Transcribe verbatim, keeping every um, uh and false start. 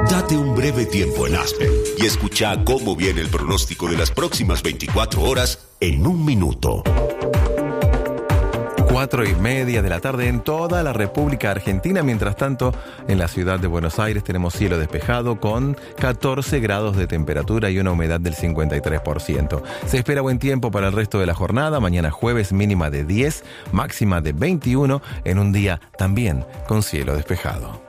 Date un breve tiempo en Aspen y escucha cómo viene el pronóstico de las próximas veinticuatro horas en un minuto. Cuatro y media de la tarde en toda la República Argentina. Mientras tanto, en la ciudad de Buenos Aires tenemos cielo despejado con catorce grados de temperatura y una humedad del cincuenta y tres por ciento. Se espera buen tiempo para el resto de la jornada. Mañana jueves mínima de diez, máxima de veintiuno, en un día también con cielo despejado.